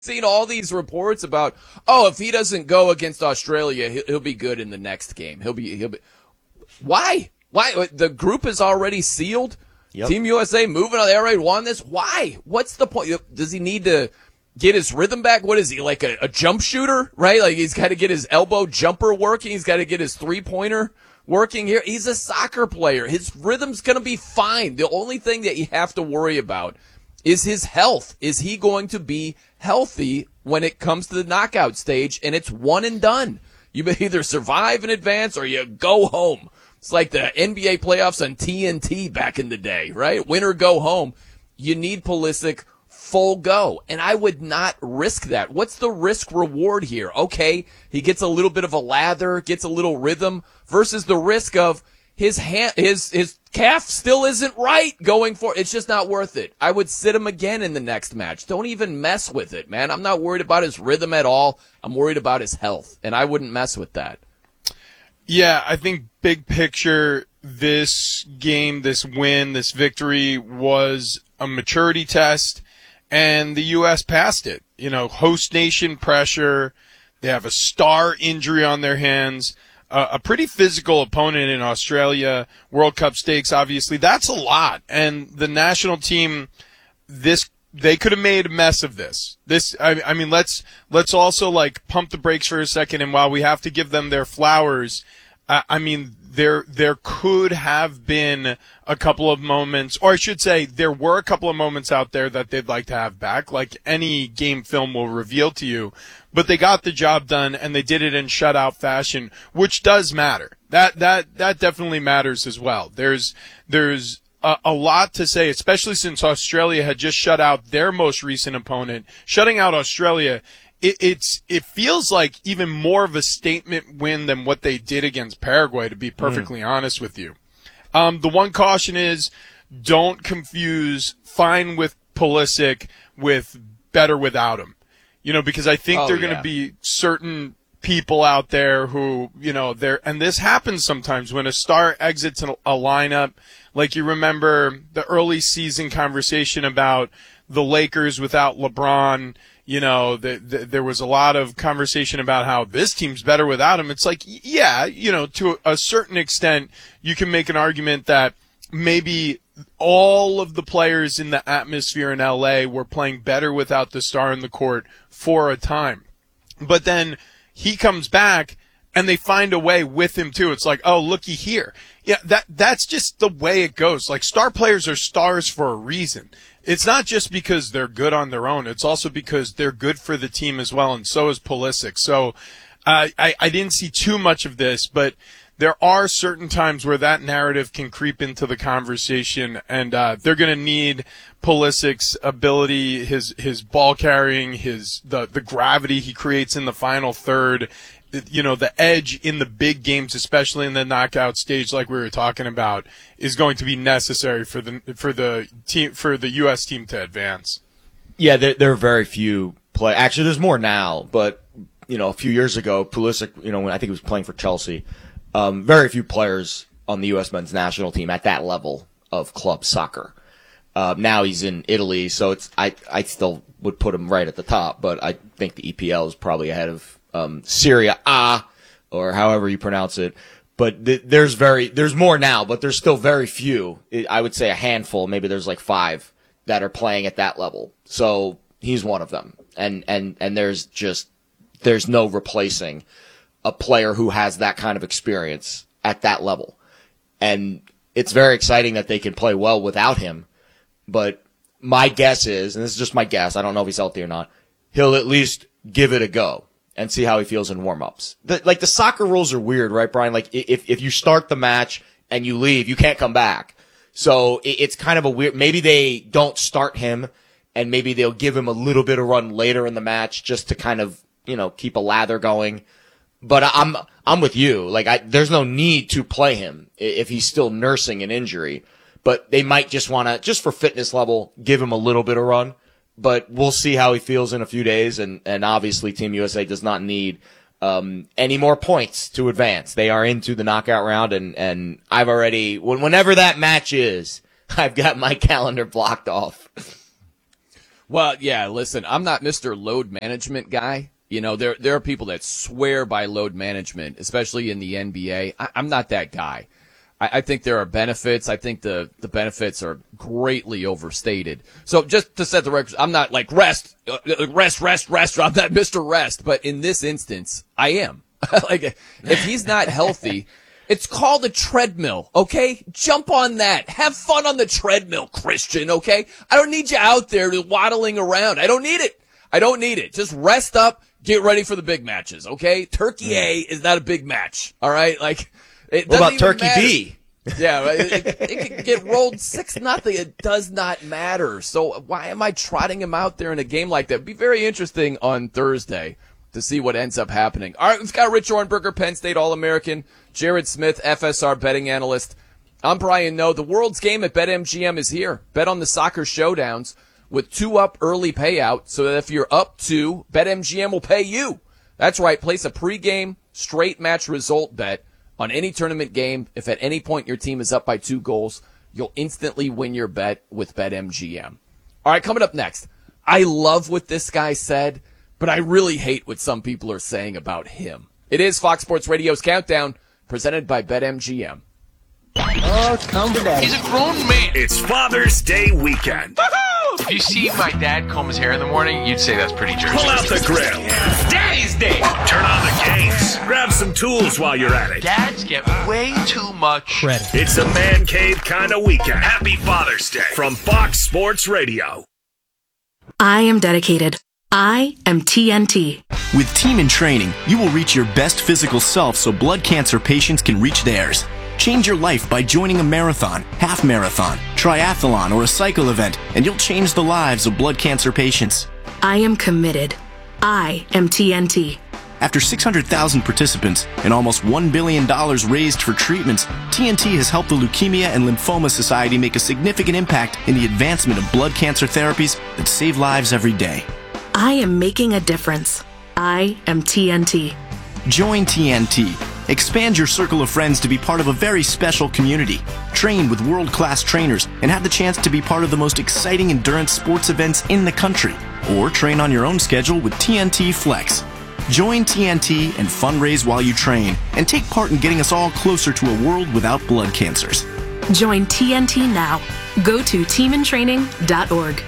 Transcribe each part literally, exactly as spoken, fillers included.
seen all these reports about, oh, if he doesn't go against Australia, he'll, he'll be good in the next game. He'll be, he'll be. Why? Why? The group is already sealed. Yep. Team U S A moving on. They already won this. Why? What's the point? Does he need to get his rhythm back? What is he, like a, a jump shooter, right? Like he's got to get his elbow jumper working. He's got to get his three-pointer working here. He's a soccer player. His rhythm's going to be fine. The only thing that you have to worry about is his health. Is he going to be healthy when it comes to the knockout stage? And it's one and done. You either survive and advance or you go home. It's like the N B A playoffs on T N T back in the day, right? Win or go home. You need Pulisic full go. And I would not risk that. What's the risk reward here? Okay, he gets a little bit of a lather, gets a little rhythm versus the risk of his hand, his, his calf still isn't right going for, it's just not worth it. I would sit him again in the next match. Don't even mess with it, man. I'm not worried about his rhythm at all. I'm worried about his health, and I wouldn't mess with that. Yeah, I think big picture, this game, this win, this victory was a maturity test, and the U S passed it. You know, host nation pressure. They have a star injury on their hands. Uh, a pretty physical opponent in Australia. World Cup stakes, obviously. That's a lot. And the national team, this they could have made a mess of this. This, I, I mean, let's let's also like pump the brakes for a second. And while we have to give them their flowers, I, I mean, there there could have been a couple of moments, or I should say, there were a couple of moments out there that they'd like to have back, like any game film will reveal to you. But they got the job done, and they did it in shutout fashion, which does matter. That that that definitely matters as well. There's there's A, a lot to say, especially since Australia had just shut out their most recent opponent. Shutting out Australia, it, it's it feels like even more of a statement win than what they did against Paraguay, to be perfectly mm. honest with you. Um, the one caution is don't confuse fine with Pulisic with better without him. You know, because I think oh, there are yeah. going to be certain people out there who, you know, they're, and this happens sometimes when a star exits a, a lineup. Like you remember the early season conversation about the Lakers without LeBron. You know, the, the, there was a lot of conversation about how this team's better without him. It's like, yeah, you know, to a certain extent, you can make an argument that maybe all of the players in the atmosphere in L A were playing better without the star in the court for a time. But then he comes back and they find a way with him too. It's like, oh, looky here. Yeah, that that's just the way it goes. Like, star players are stars for a reason. It's not just because they're good on their own. It's also because they're good for the team as well, and so is Pulisic. So uh, I, I didn't see too much of this, but there are certain times where that narrative can creep into the conversation, and uh, they're going to need Pulisic's ability, his his ball carrying, his the the gravity he creates in the final third, you know, the edge in the big games, especially in the knockout stage, like we were talking about, is going to be necessary for the for the team for the U S team to advance. Yeah, there, there are very few play. Actually, there's more now, but you know, a few years ago, Pulisic, you know, when I think he was playing for Chelsea. Um, very few players on the U S men's national team at that level of club soccer. Uh, now he's in Italy, so it's, I, I still would put him right at the top, but I think the E P L is probably ahead of, um, Serie A, or however you pronounce it. But th- there's very, there's more now, but there's still very few. I would say a handful, maybe there's like five that are playing at that level. So he's one of them. And, and, and there's just, there's no replacing a player who has that kind of experience at that level. And it's very exciting that they can play well without him. But my guess is, and this is just my guess, I don't know if he's healthy or not, he'll at least give it a go and see how he feels in warm-ups. The, like, the soccer rules are weird, right, Brian? Like, if, if you start the match and you leave, you can't come back. So it, it's kind of a weird, maybe they don't start him and maybe they'll give him a little bit of run later in the match just to kind of, you know, keep a lather going. But I'm, I'm with you. Like, I, there's no need to play him if he's still nursing an injury. But they might just want to, just for fitness level, give him a little bit of run. But we'll see how he feels in a few days. And, and obviously Team U S A does not need, um, any more points to advance. They are into the knockout round. And, and I've already, whenever that match is, I've got my calendar blocked off. Well, yeah, listen, I'm not Mister Load Management guy. You know, there there are people that swear by load management, especially in the N B A. I, I'm not that guy. I, I think there are benefits. I think the, the benefits are greatly overstated. So just to set the record, I'm not like rest, uh, rest, rest, rest. I'm not Mister Rest. But in this instance, I am. Like, if he's not healthy, it's called a treadmill, okay? Jump on that. Have fun on the treadmill, Christian, okay? I don't need you out there waddling around. I don't need it. I don't need it. Just rest up, get ready for the big matches, okay? Turkey A is not a big match, all right? Like, it what doesn't about Turkey matter. B? Yeah, it, it, it could get rolled six nothing. It does not matter. So why am I trotting him out there in a game like that? It'd be very interesting on Thursday to see what ends up happening. All right, we've got Rich Ornberger, Penn State All-American, Jared Smith, F S R betting analyst. I'm Brian Noe. The world's game at BetMGM is here. Bet on the soccer showdowns with two up early payout so that if you're up two, BetMGM will pay you. That's right. Place a pregame straight match result bet on any tournament game. If at any point your team is up by two goals, you'll instantly win your bet with BetMGM. All right, coming up next. I love what this guy said, but I really hate what some people are saying about him. It is Fox Sports Radio's Countdown, presented by BetMGM. Oh, come to daddy. He's a grown man. It's Father's Day weekend. Woohoo! If you see my dad comb his hair in the morning, you'd say that's pretty Jersey. Pull out the grill. Yeah. Daddy's Day. Turn on the games. Grab some tools while you're at it. Dads get way too much credit. It's a man cave kind of weekend. Happy Father's Day from Fox Sports Radio. I am dedicated. I am T N T. With Team in Training, you will reach your best physical self so blood cancer patients can reach theirs. Change your life by joining a marathon, half marathon, triathlon, or a cycle event, and you'll change the lives of blood cancer patients. I am committed. I am T N T. After six hundred thousand participants and almost one billion dollars raised for treatments, T N T has helped the Leukemia and Lymphoma Society make a significant impact in the advancement of blood cancer therapies that save lives every day. I am making a difference. I am T N T. Join T N T. Expand your circle of friends to be part of a very special community. Train with world-class trainers and have the chance to be part of the most exciting endurance sports events in the country. Or train on your own schedule with T N T Flex. Join T N T and fundraise while you train and take part in getting us all closer to a world without blood cancers. Join T N T now. Go to team in training dot org.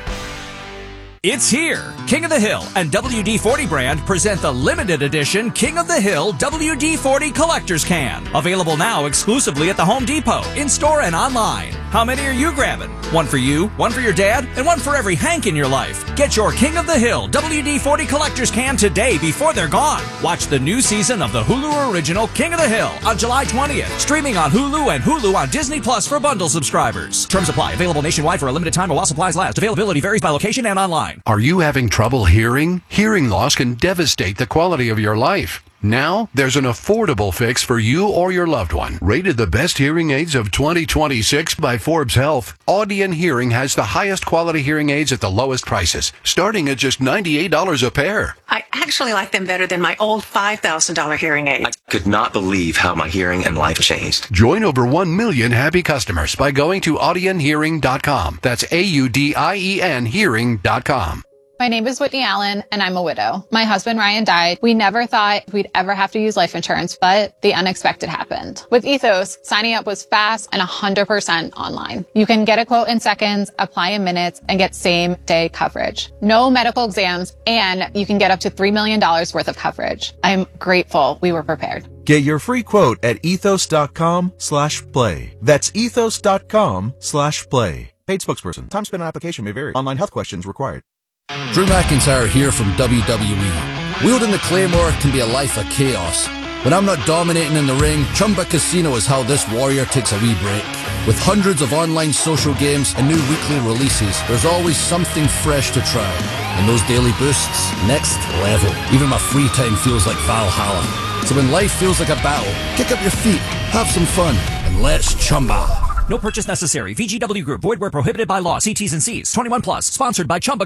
It's here. King of the Hill and W D forty brand present the limited edition King of the Hill W D forty Collector's Can. Available now exclusively at the Home Depot, in-store and online. How many are you grabbing? One for you, one for your dad, and one for every Hank in your life. Get your King of the Hill W D forty Collector's Can today before they're gone. Watch the new season of the Hulu original King of the Hill on July twentieth. Streaming on Hulu and Hulu on Disney Plus for bundle subscribers. Terms apply. Available nationwide for a limited time while supplies last. Availability varies by location and online. Are you having trouble hearing? Hearing loss can devastate the quality of your life. Now, there's an affordable fix for you or your loved one. Rated the best hearing aids of twenty twenty-six by Forbes Health, Audion Hearing has the highest quality hearing aids at the lowest prices, starting at just ninety-eight dollars a pair. I actually like them better than my old five thousand dollars hearing aid. I could not believe how my hearing and life changed. Join over one million happy customers by going to audion hearing dot com. That's A U D I E N hearing dot com. My name is Whitney Allen, and I'm a widow. My husband, Ryan, died. We never thought we'd ever have to use life insurance, but the unexpected happened. With Ethos, signing up was fast and one hundred percent online. You can get a quote in seconds, apply in minutes, and get same-day coverage. No medical exams, and you can get up to three million dollars worth of coverage. I'm grateful we were prepared. Get your free quote at ethos.com slash play. That's ethos.com slash play. Paid spokesperson. Time spent on application may vary. Online health questions required. Drew McIntyre here from W W E. Wielding the Claymore can be a life of chaos. When I'm not dominating in the ring, Chumba Casino is how this warrior takes a wee break. With hundreds of online social games and new weekly releases, there's always something fresh to try. And those daily boosts, next level. Even my free time feels like Valhalla. So when life feels like a battle, kick up your feet, have some fun, and let's Chumba. No purchase necessary. V G W Group. Void where prohibited by law. See T's and C's. twenty-one plus. Sponsored by Chumba.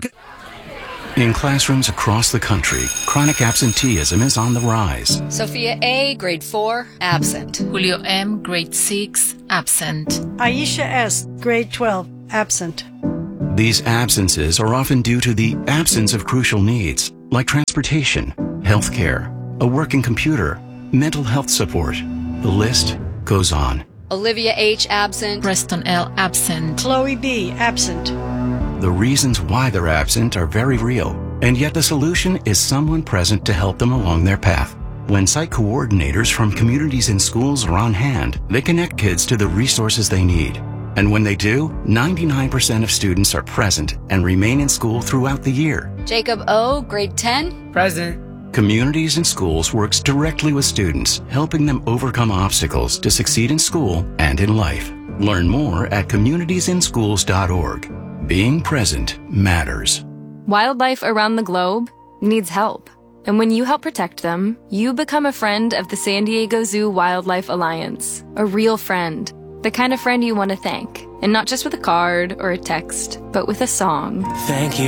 In classrooms across the country, chronic absenteeism is on the rise. Sophia A., grade four, absent. Julio M., grade six, absent. Aisha S., grade twelve, absent. These absences are often due to the absence of crucial needs, like transportation, healthcare, a working computer, mental health support. The list goes on. Olivia H. absent. Preston L. absent. Chloe B. absent. The reasons why they're absent are very real, and yet the solution is someone present to help them along their path. When site coordinators from communities and schools are on hand, they connect kids to the resources they need. And when they do, ninety-nine percent of students are present and remain in school throughout the year. Jacob O., grade ten. Present. Communities and Schools works directly with students, helping them overcome obstacles to succeed in school and in life. Learn more at communities in schools dot org. Being present matters. Wildlife around the globe needs help. And when you help protect them, you become a friend of the San Diego Zoo Wildlife Alliance. A real friend. The kind of friend you want to thank. And not just with a card or a text, but with a song. Thank you